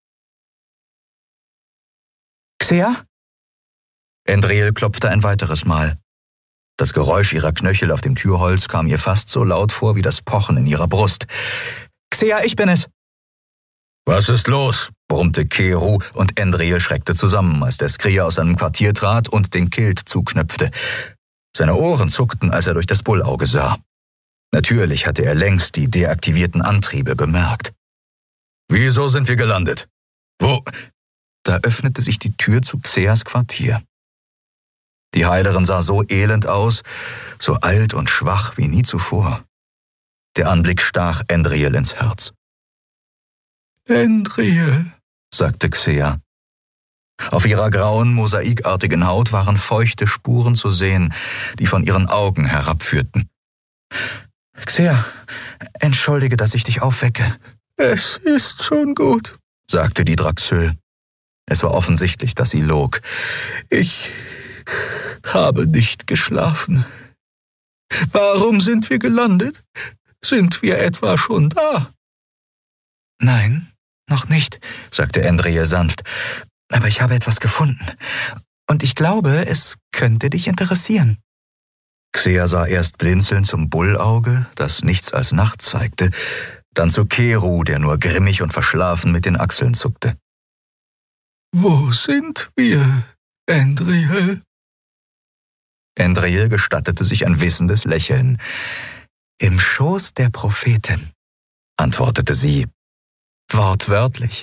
Xea? Endriel klopfte ein weiteres Mal. Das Geräusch ihrer Knöchel auf dem Türholz kam ihr fast so laut vor wie das Pochen in ihrer Brust. Xea, ich bin es. »Was ist los?« brummte Keru, und Endriel schreckte zusammen, als der Skrier aus seinem Quartier trat und den Kilt zuknöpfte. Seine Ohren zuckten, als er durch das Bullauge sah. Natürlich hatte er längst die deaktivierten Antriebe bemerkt. »Wieso sind wir gelandet? Wo?« Da öffnete sich die Tür zu Xeas Quartier. Die Heilerin sah so elend aus, so alt und schwach wie nie zuvor. Der Anblick stach Endriel ins Herz. »Endriel«, sagte Xea. Auf ihrer grauen, mosaikartigen Haut waren feuchte Spuren zu sehen, die von ihren Augen herabführten. Xea, entschuldige, dass ich dich aufwecke. »Es ist schon gut«, sagte die Draxyl. Es war offensichtlich, dass sie log. »Ich habe nicht geschlafen. Warum sind wir gelandet? Sind wir etwa schon da?« »Nein, noch nicht«, sagte Endriel sanft. »Aber ich habe etwas gefunden. Und ich glaube, es könnte dich interessieren.« Xea sah erst blinzelnd zum Bullauge, das nichts als Nacht zeigte, dann zu Keru, der nur grimmig und verschlafen mit den Achseln zuckte. »Wo sind wir, Endriel?« Endriel gestattete sich ein wissendes Lächeln. »Im Schoß der Prophetin«, antwortete sie, wortwörtlich.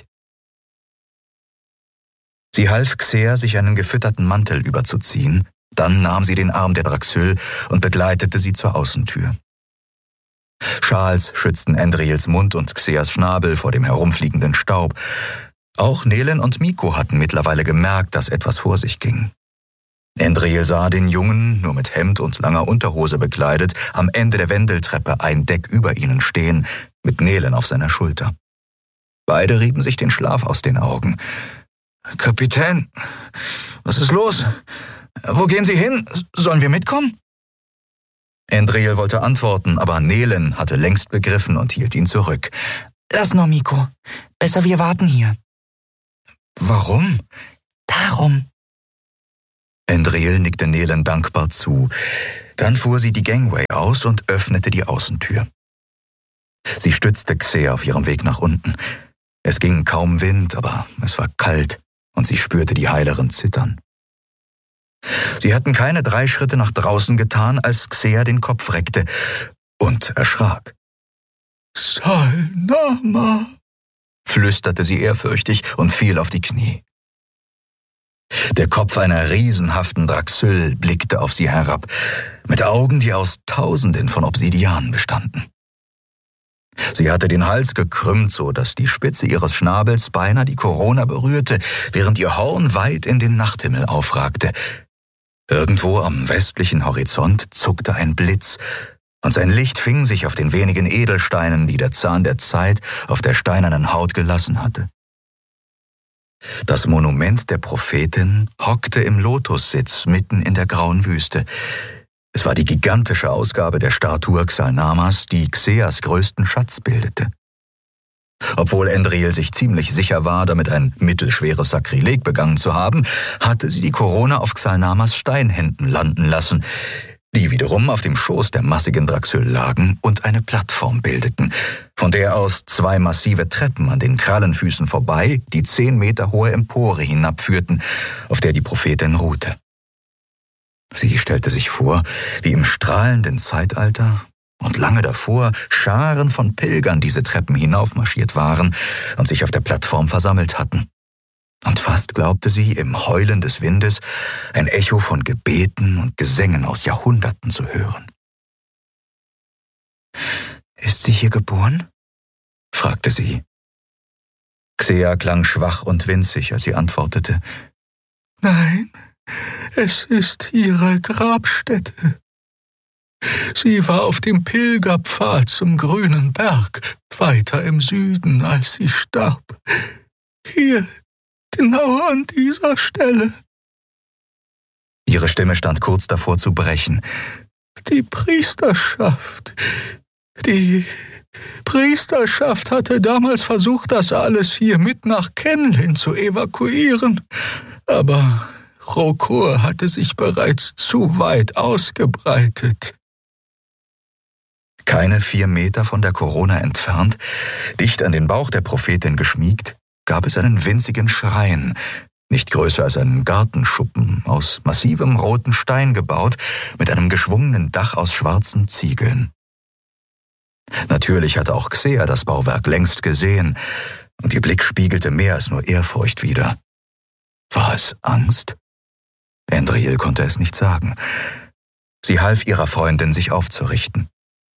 Sie half Xea, sich einen gefütterten Mantel überzuziehen, dann nahm sie den Arm der Draxyl und begleitete sie zur Außentür. Schals schützten Endriels Mund und Xeas Schnabel vor dem herumfliegenden Staub. Auch Nelen und Miko hatten mittlerweile gemerkt, dass etwas vor sich ging. Endriel sah den Jungen, nur mit Hemd und langer Unterhose bekleidet, am Ende der Wendeltreppe ein Deck über ihnen stehen, mit Nelen auf seiner Schulter. Beide rieben sich den Schlaf aus den Augen. »Kapitän, was ist los? Wo gehen Sie hin? Sollen wir mitkommen?« Endriel wollte antworten, aber Nelen hatte längst begriffen und hielt ihn zurück. »Lass nur, Miko. Besser wir warten hier.« Warum? Darum. Endriel nickte Nelen dankbar zu. Dann fuhr sie die Gangway aus und öffnete die Außentür. Sie stützte Xea auf ihrem Weg nach unten. Es ging kaum Wind, aber es war kalt und sie spürte die Heilerin zittern. Sie hatten keine 3 Schritte nach draußen getan, als Xea den Kopf reckte und erschrak. Salnama, flüsterte sie ehrfürchtig und fiel auf die Knie. Der Kopf einer riesenhaften Draxyl blickte auf sie herab, mit Augen, die aus Tausenden von Obsidian bestanden. Sie hatte den Hals gekrümmt, so dass die Spitze ihres Schnabels beinahe die Korona berührte, während ihr Horn weit in den Nachthimmel aufragte. Irgendwo am westlichen Horizont zuckte ein Blitz, und sein Licht fing sich auf den wenigen Edelsteinen, die der Zahn der Zeit auf der steinernen Haut gelassen hatte. Das Monument der Prophetin hockte im Lotussitz mitten in der grauen Wüste. Es war die gigantische Ausgabe der Statue Xalnamas, die Xeas größten Schatz bildete. Obwohl Endriel sich ziemlich sicher war, damit ein mittelschweres Sakrileg begangen zu haben, hatte sie die Korona auf Xalnamas Steinhänden landen lassen, die wiederum auf dem Schoß der massigen Draxyl lagen und eine Plattform bildeten, von der aus 2 massive Treppen an den Krallenfüßen vorbei die 10 Meter hohe Empore hinabführten, auf der die Prophetin ruhte. Sie stellte sich vor, wie im strahlenden Zeitalter und lange davor Scharen von Pilgern diese Treppen hinaufmarschiert waren und sich auf der Plattform versammelt hatten. Und fast glaubte sie, im Heulen des Windes ein Echo von Gebeten und Gesängen aus Jahrhunderten zu hören. »Ist sie hier geboren?« fragte sie. Xea klang schwach und winzig, als sie antwortete. »Nein, es ist ihre Grabstätte. Sie war auf dem Pilgerpfad zum grünen Berg, weiter im Süden, als sie starb. Hier, genau an dieser Stelle.« Ihre Stimme stand kurz davor zu brechen. Die Priesterschaft hatte damals versucht, das alles hier mit nach Kenlin zu evakuieren, aber Rokor hatte sich bereits zu weit ausgebreitet. Keine 4 Meter von der Korona entfernt, dicht an den Bauch der Prophetin geschmiegt, gab es einen winzigen Schrein, nicht größer als ein Gartenschuppen, aus massivem roten Stein gebaut, mit einem geschwungenen Dach aus schwarzen Ziegeln. Natürlich hatte auch Xea das Bauwerk längst gesehen, und ihr Blick spiegelte mehr als nur Ehrfurcht wider. War es Angst? Endriel konnte es nicht sagen. Sie half ihrer Freundin, sich aufzurichten.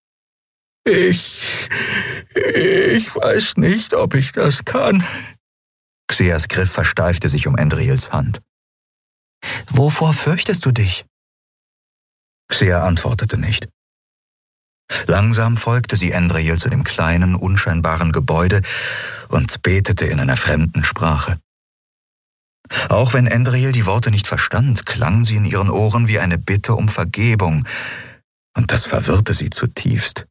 Ich weiß nicht, ob ich das kann. Xeas Griff versteifte sich um Endriels Hand. »Wovor fürchtest du dich?« Xea antwortete nicht. Langsam folgte sie Endriel zu dem kleinen, unscheinbaren Gebäude und betete in einer fremden Sprache. Auch wenn Endriel die Worte nicht verstand, klangen sie in ihren Ohren wie eine Bitte um Vergebung, und das verwirrte sie zutiefst.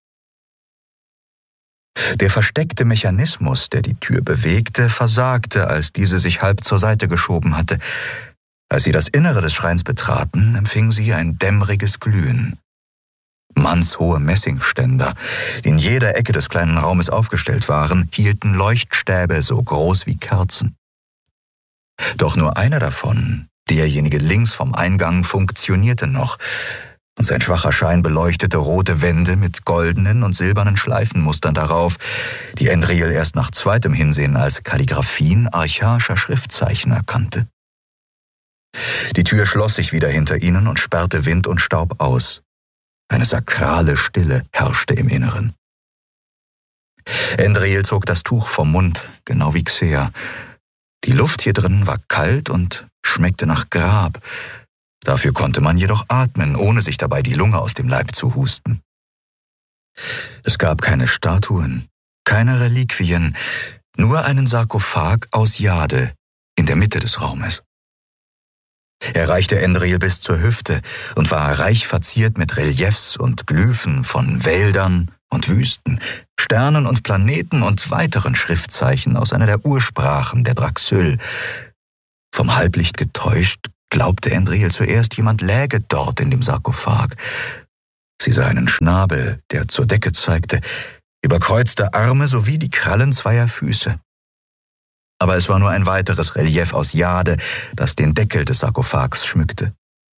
Der versteckte Mechanismus, der die Tür bewegte, versagte, als diese sich halb zur Seite geschoben hatte. Als sie das Innere des Schreins betraten, empfing sie ein dämmeriges Glühen. Mannshohe Messingständer, die in jeder Ecke des kleinen Raumes aufgestellt waren, hielten Leuchtstäbe so groß wie Kerzen. Doch nur einer davon, derjenige links vom Eingang, funktionierte noch, und sein schwacher Schein beleuchtete rote Wände mit goldenen und silbernen Schleifenmustern darauf, die Endriel erst nach zweitem Hinsehen als Kalligraphien archaischer Schriftzeichen erkannte. Die Tür schloss sich wieder hinter ihnen und sperrte Wind und Staub aus. Eine sakrale Stille herrschte im Inneren. Endriel zog das Tuch vom Mund, genau wie Xea. Die Luft hier drin war kalt und schmeckte nach Grab. Dafür konnte man jedoch atmen, ohne sich dabei die Lunge aus dem Leib zu husten. Es gab keine Statuen, keine Reliquien, nur einen Sarkophag aus Jade in der Mitte des Raumes. Er reichte Endriel bis zur Hüfte und war reich verziert mit Reliefs und Glyphen von Wäldern, und Wüsten, Sternen und Planeten und weiteren Schriftzeichen aus einer der Ursprachen der Draxyl. Vom Halblicht getäuscht, glaubte Endriel zuerst, jemand läge dort in dem Sarkophag. Sie sah einen Schnabel, der zur Decke zeigte, überkreuzte Arme sowie die Krallen zweier Füße. Aber es war nur ein weiteres Relief aus Jade, das den Deckel des Sarkophags schmückte.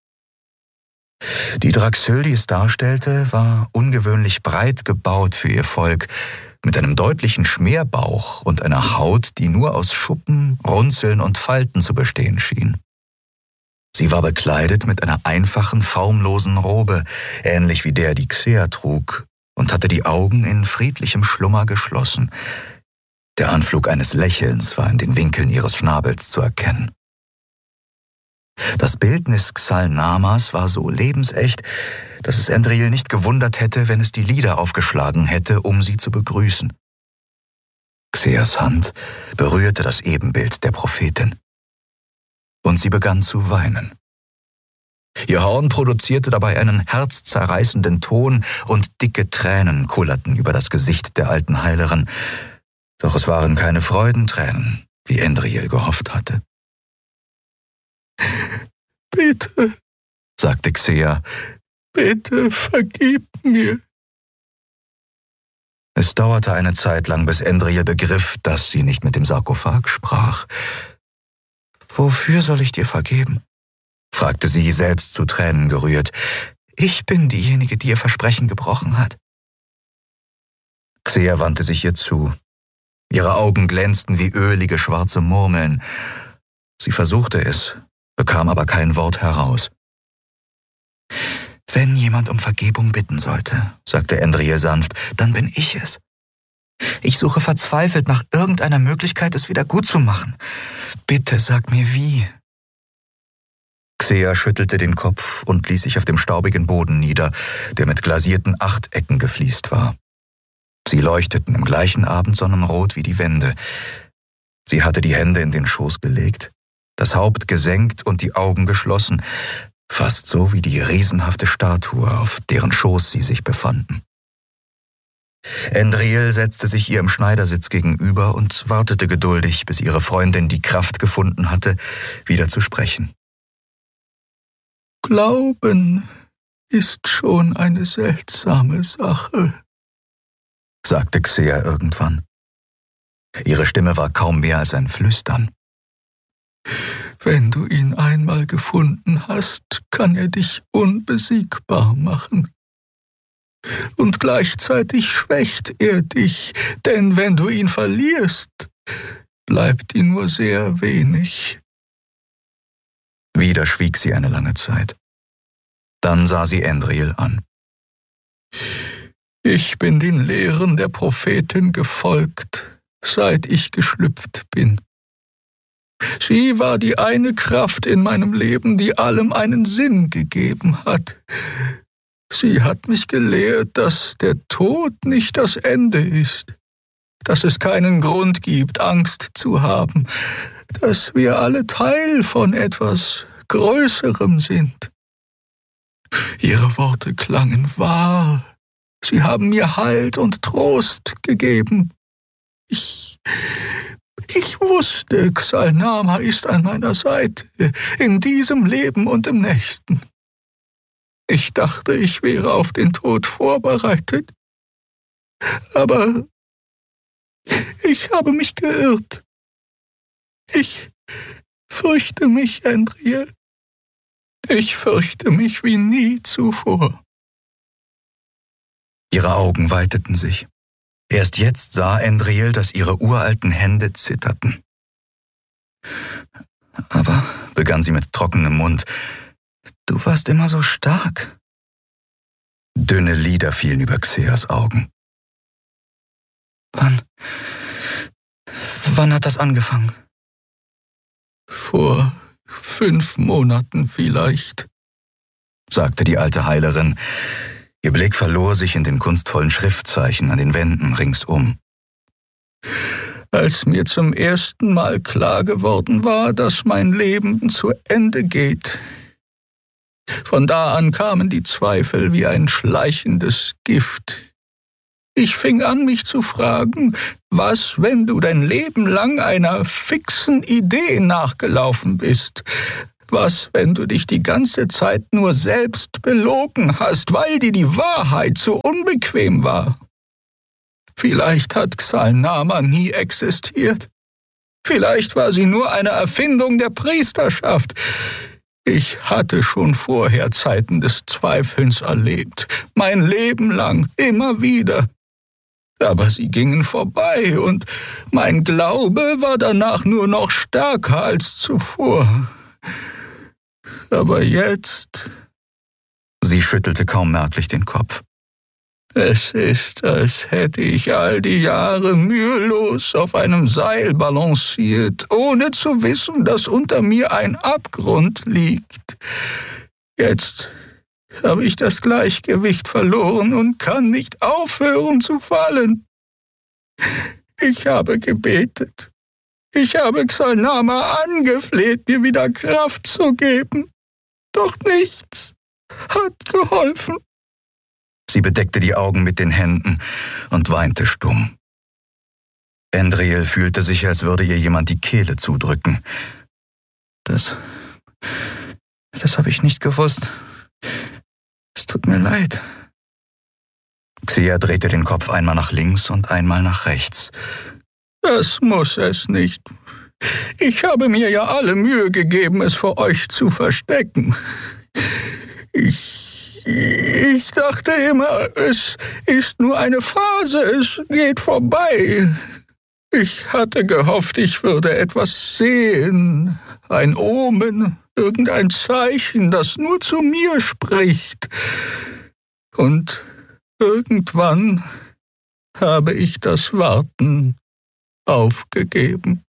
Die Draxyl, die es darstellte, war ungewöhnlich breit gebaut für ihr Volk, mit einem deutlichen Schmerbauch und einer Haut, die nur aus Schuppen, Runzeln und Falten zu bestehen schien. Sie war bekleidet mit einer einfachen, formlosen Robe, ähnlich wie der die Xea trug, und hatte die Augen in friedlichem Schlummer geschlossen. Der Anflug eines Lächelns war in den Winkeln ihres Schnabels zu erkennen. Das Bildnis Xal'Namas war so lebensecht, dass es Endriel nicht gewundert hätte, wenn es die Lider aufgeschlagen hätte, um sie zu begrüßen. Xeas Hand berührte das Ebenbild der Prophetin. Und sie begann zu weinen. Ihr Horn produzierte dabei einen herzzerreißenden Ton und dicke Tränen kullerten über das Gesicht der alten Heilerin. Doch es waren keine Freudentränen, wie Endriel gehofft hatte. »Bitte«, sagte Xea, »bitte vergib mir.« Es dauerte eine Zeit lang, bis Endriel begriff, dass sie nicht mit dem Sarkophag sprach. »Wofür soll ich dir vergeben?« fragte sie, selbst zu Tränen gerührt. »Ich bin diejenige, die ihr Versprechen gebrochen hat.« Xea wandte sich ihr zu. Ihre Augen glänzten wie ölige schwarze Murmeln. Sie versuchte es, bekam aber kein Wort heraus. »Wenn jemand um Vergebung bitten sollte«, sagte Endriel sanft, »dann bin ich es. Ich suche verzweifelt nach irgendeiner Möglichkeit, es wieder gut zu machen. Bitte sag mir wie.« Xea schüttelte den Kopf und ließ sich auf dem staubigen Boden nieder, der mit glasierten Achtecken gefliest war. Sie leuchteten im gleichen Abendsonnenrot wie die Wände. Sie hatte die Hände in den Schoß gelegt, das Haupt gesenkt und die Augen geschlossen, fast so wie die riesenhafte Statue, auf deren Schoß sie sich befanden. Endriel setzte sich ihr im Schneidersitz gegenüber und wartete geduldig, bis ihre Freundin die Kraft gefunden hatte, wieder zu sprechen. »Glauben ist schon eine seltsame Sache«, sagte Xea irgendwann. Ihre Stimme war kaum mehr als ein Flüstern. »Wenn du ihn einmal gefunden hast, kann er dich unbesiegbar machen. Und gleichzeitig schwächt er dich, denn wenn du ihn verlierst, bleibt ihm nur sehr wenig.« Wieder schwieg sie eine lange Zeit. Dann sah sie Endriel an. »Ich bin den Lehren der Prophetin gefolgt, seit ich geschlüpft bin. Sie war die eine Kraft in meinem Leben, die allem einen Sinn gegeben hat. Sie hat mich gelehrt, dass der Tod nicht das Ende ist, dass es keinen Grund gibt, Angst zu haben, dass wir alle Teil von etwas Größerem sind. Ihre Worte klangen wahr. Sie haben mir Halt und Trost gegeben. Ich wusste, Xal'Nama ist an meiner Seite, in diesem Leben und im nächsten. Ich dachte, ich wäre auf den Tod vorbereitet. Aber ich habe mich geirrt. Ich fürchte mich, Endriel. Ich fürchte mich wie nie zuvor.« Ihre Augen weiteten sich. Erst jetzt sah Endriel, dass ihre uralten Hände zitterten. »Aber«, begann sie mit trockenem Mund, »du warst immer so stark.« Dünne Lider fielen über Xeas Augen. Wann hat das angefangen?« »Vor 5 Monaten vielleicht«, sagte die alte Heilerin. Ihr Blick verlor sich in den kunstvollen Schriftzeichen an den Wänden ringsum. »Als mir zum ersten Mal klar geworden war, dass mein Leben zu Ende geht. Von da an kamen die Zweifel wie ein schleichendes Gift. Ich fing an, mich zu fragen, was, wenn du dein Leben lang einer fixen Idee nachgelaufen bist? Was, wenn du dich die ganze Zeit nur selbst belogen hast, weil dir die Wahrheit so unbequem war? Vielleicht hat Xal'Nama nie existiert. Vielleicht war sie nur eine Erfindung der Priesterschaft. Ich hatte schon vorher Zeiten des Zweifelns erlebt, mein Leben lang, immer wieder. Aber sie gingen vorbei und mein Glaube war danach nur noch stärker als zuvor. Aber jetzt... Sie schüttelte kaum merklich den Kopf. Es ist, als hätte ich all die Jahre mühelos auf einem Seil balanciert, ohne zu wissen, dass unter mir ein Abgrund liegt. Jetzt habe ich das Gleichgewicht verloren und kann nicht aufhören zu fallen. Ich habe gebetet. Ich habe Xal'Nama angefleht, mir wieder Kraft zu geben. Doch nichts hat geholfen. Sie bedeckte die Augen mit den Händen und weinte stumm. Endriel fühlte sich, als würde ihr jemand die Kehle zudrücken. Das habe ich nicht gewusst. Es tut mir leid. Xia drehte den Kopf einmal nach links und einmal nach rechts. Das muss es nicht. Ich habe mir ja alle Mühe gegeben, es vor euch zu verstecken. Ich dachte immer, es ist nur eine Phase, es geht vorbei. Ich hatte gehofft, ich würde etwas sehen, ein Omen, irgendein Zeichen, das nur zu mir spricht. Und irgendwann habe ich das Warten aufgegeben.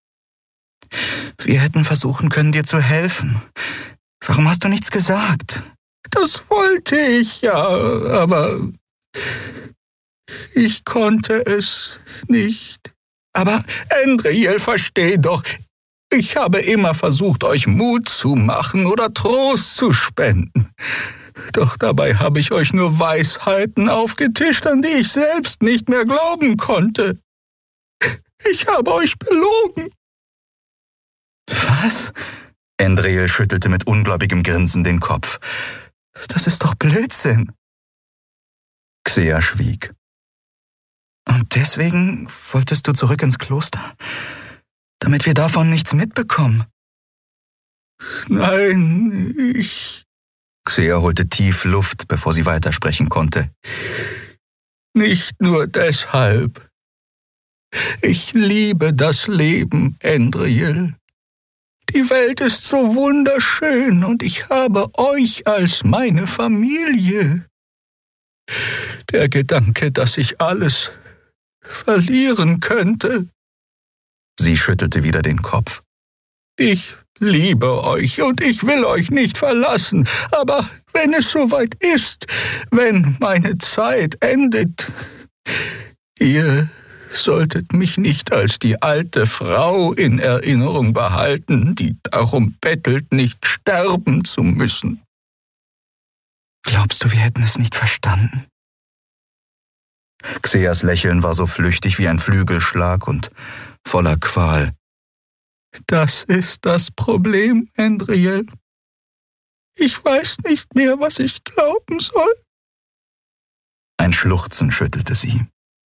Wir hätten versuchen können, dir zu helfen. Warum hast du nichts gesagt? Das wollte ich ja, aber ich konnte es nicht. Aber Endriel, versteh doch, ich habe immer versucht, euch Mut zu machen oder Trost zu spenden. Doch dabei habe ich euch nur Weisheiten aufgetischt, an die ich selbst nicht mehr glauben konnte. Ich habe euch belogen. Was? Endriel schüttelte mit ungläubigem Grinsen den Kopf. Das ist doch Blödsinn. Xia schwieg. Und deswegen wolltest du zurück ins Kloster? Damit wir davon nichts mitbekommen? Nein, Xia holte tief Luft, bevor sie weitersprechen konnte. Nicht nur deshalb. Ich liebe das Leben, Endriel. Die Welt ist so wunderschön und ich habe euch als meine Familie. Der Gedanke, dass ich alles verlieren könnte. Sie schüttelte wieder den Kopf. Ich liebe euch und ich will euch nicht verlassen, aber wenn es soweit ist, wenn meine Zeit endet, ihr solltet mich nicht als die alte Frau in Erinnerung behalten, die darum bettelt, nicht sterben zu müssen. Glaubst du, wir hätten es nicht verstanden? Xias Lächeln war so flüchtig wie ein Flügelschlag und voller Qual. Das ist das Problem, Endriel. Ich weiß nicht mehr, was ich glauben soll. Ein Schluchzen schüttelte sie.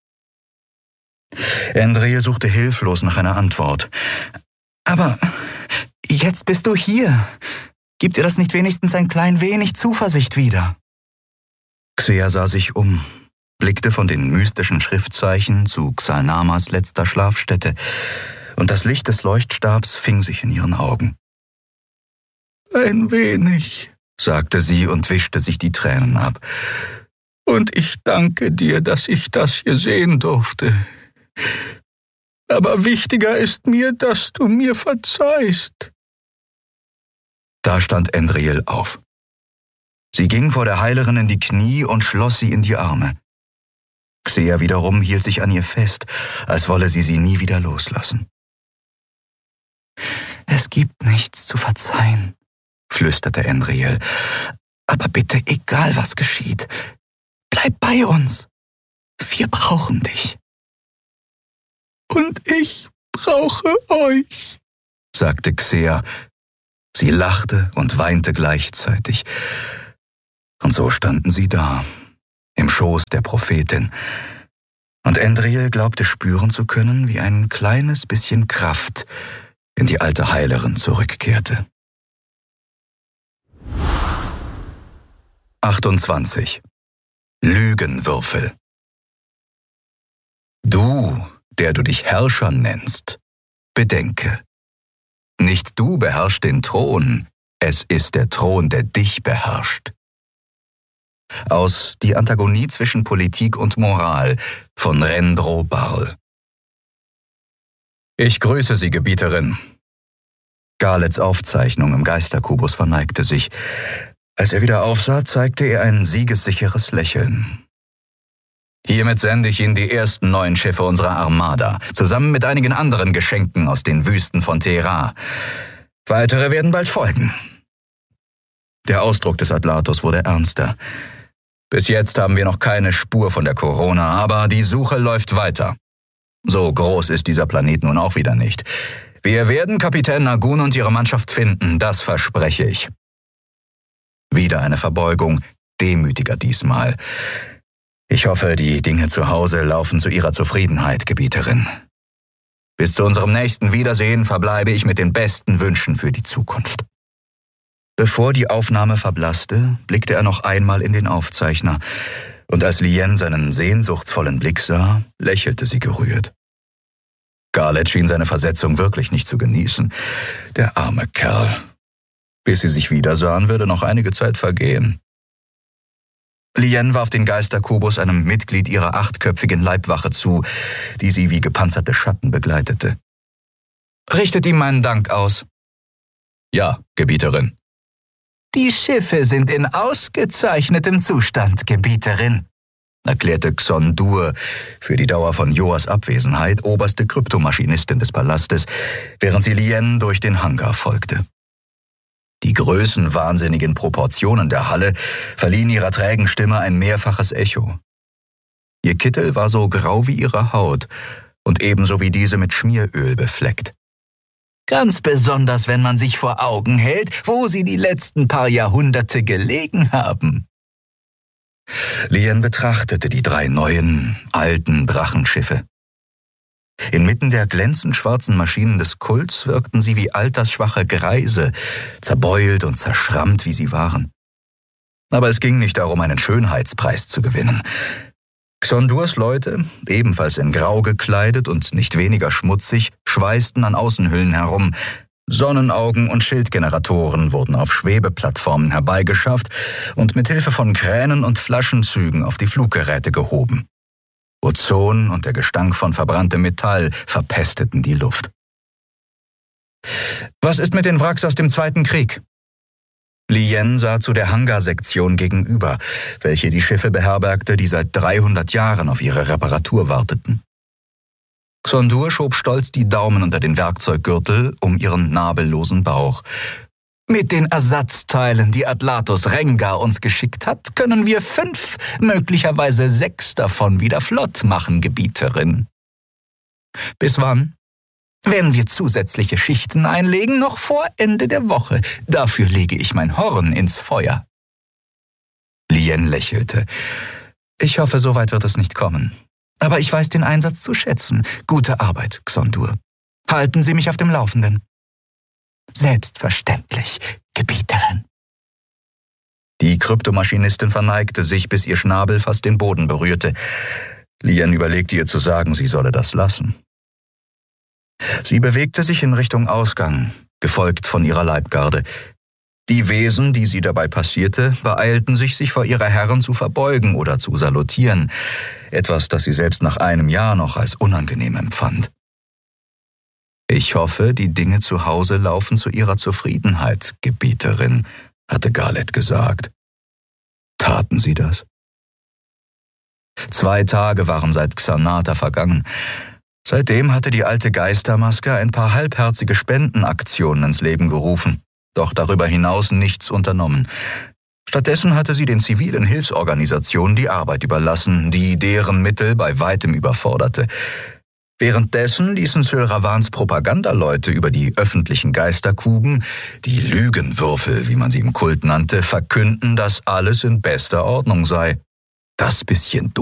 Endriel suchte hilflos nach einer Antwort. Aber jetzt bist du hier. Gibt dir das nicht wenigstens ein klein wenig Zuversicht wieder? Xia sah sich um, blickte von den mystischen Schriftzeichen zu Xal'Namas letzter Schlafstätte, und das Licht des Leuchtstabs fing sich in ihren Augen. Ein wenig, sagte sie und wischte sich die Tränen ab. Und ich danke dir, dass ich das hier sehen durfte. Aber wichtiger ist mir, dass du mir verzeihst. Da stand Endriel auf. Sie ging vor der Heilerin in die Knie und schloss sie in die Arme. Xia wiederum hielt sich an ihr fest, als wolle sie nie wieder loslassen. Es gibt nichts zu verzeihen, flüsterte Endriel. Aber bitte, egal was geschieht, bleib bei uns. Wir brauchen dich. Und ich brauche euch, sagte Xea. Sie lachte und weinte gleichzeitig. Und so standen sie da, im Schoß der Prophetin. Und Endriel glaubte spüren zu können, wie ein kleines bisschen Kraft in die alte Heilerin zurückkehrte. 28. Lügenwürfel. Du, der du dich Herrscher nennst, bedenke. Nicht du beherrschst den Thron, es ist der Thron, der dich beherrscht. Aus Die Antagonie zwischen Politik und Moral von Rendro Barl. Ich grüße Sie, Gebieterin. Galets Aufzeichnung im Geisterkubus verneigte sich. Als er wieder aufsah, zeigte er ein siegessicheres Lächeln. Hiermit sende ich Ihnen die ersten 9 Schiffe unserer Armada, zusammen mit einigen anderen Geschenken aus den Wüsten von Teheran. Weitere werden bald folgen. Der Ausdruck des Atlatos wurde ernster. Bis jetzt haben wir noch keine Spur von der Corona, aber die Suche läuft weiter. So groß ist dieser Planet nun auch wieder nicht. Wir werden Kapitän Nagun und ihre Mannschaft finden, das verspreche ich. Wieder eine Verbeugung, demütiger diesmal. Ich hoffe, die Dinge zu Hause laufen zu Ihrer Zufriedenheit, Gebieterin. Bis zu unserem nächsten Wiedersehen verbleibe ich mit den besten Wünschen für die Zukunft. Bevor die Aufnahme verblasste, blickte er noch einmal in den Aufzeichner, und als Lien seinen sehnsuchtsvollen Blick sah, lächelte sie gerührt. Galet schien seine Versetzung wirklich nicht zu genießen. Der arme Kerl. Bis sie sich wiedersahen, würde noch einige Zeit vergehen. Lien warf den Geisterkubus einem Mitglied ihrer 8-köpfigen Leibwache zu, die sie wie gepanzerte Schatten begleitete. »Richtet ihm meinen Dank aus.« »Ja, Gebieterin.« »Die Schiffe sind in ausgezeichnetem Zustand, Gebieterin«, erklärte Xon-Dur, für die Dauer von Joas Abwesenheit oberste Kryptomaschinistin des Palastes, während sie Lien durch den Hangar folgte. Die größenwahnsinnigen Proportionen der Halle verliehen ihrer trägen Stimme ein mehrfaches Echo. Ihr Kittel war so grau wie ihre Haut und ebenso wie diese mit Schmieröl befleckt. Ganz besonders, wenn man sich vor Augen hält, wo sie die letzten paar Jahrhunderte gelegen haben. Lien betrachtete die 3 neuen, alten Drachenschiffe. Inmitten der glänzend schwarzen Maschinen des Kults wirkten sie wie altersschwache Greise, zerbeult und zerschrammt, wie sie waren. Aber es ging nicht darum, einen Schönheitspreis zu gewinnen. Xon-Durs Leute, ebenfalls in Grau gekleidet und nicht weniger schmutzig, schweißten an Außenhüllen herum. Sonnenaugen und Schildgeneratoren wurden auf Schwebeplattformen herbeigeschafft und mit Hilfe von Kränen und Flaschenzügen auf die Fluggeräte gehoben. Ozon und der Gestank von verbranntem Metall verpesteten die Luft. »Was ist mit den Wracks aus dem Zweiten Krieg?« Lien sah zu der Hangarsektion gegenüber, welche die Schiffe beherbergte, die seit 300 Jahren auf ihre Reparatur warteten. Xon-Dur schob stolz die Daumen unter den Werkzeuggürtel um ihren nabellosen Bauch. »Mit den Ersatzteilen, die Atlatos Rengar uns geschickt hat, können wir 5, möglicherweise 6 davon wieder flott machen, Gebieterin.« »Bis wann?« »Wenn wir zusätzliche Schichten einlegen, noch vor Ende der Woche. Dafür lege ich mein Horn ins Feuer.« Lien lächelte. »Ich hoffe, so weit wird es nicht kommen. Aber ich weiß den Einsatz zu schätzen. Gute Arbeit, Xon-Dur. Halten Sie mich auf dem Laufenden.« »Selbstverständlich, Gebieterin.« Die Kryptomaschinistin verneigte sich, bis ihr Schnabel fast den Boden berührte. Lien überlegte ihr zu sagen, sie solle das lassen. Sie bewegte sich in Richtung Ausgang, gefolgt von ihrer Leibgarde. Die Wesen, die sie dabei passierte, beeilten sich vor ihrer Herren zu verbeugen oder zu salutieren, etwas, das sie selbst nach einem Jahr noch als unangenehm empfand. »Ich hoffe, die Dinge zu Hause laufen zu Ihrer Zufriedenheit, Gebieterin«, hatte Galet gesagt. Taten sie das? 2 Tage waren seit Xanata vergangen. Seitdem hatte die alte Geistermaske ein paar halbherzige Spendenaktionen ins Leben gerufen, doch darüber hinaus nichts unternommen. Stattdessen hatte sie den zivilen Hilfsorganisationen die Arbeit überlassen, die deren Mittel bei weitem überforderte. Währenddessen ließen Sylravans Propagandaleute über die öffentlichen Geisterkuben, die Lügenwürfel, wie man sie im Kult nannte, verkünden, dass alles in bester Ordnung sei. Das bisschen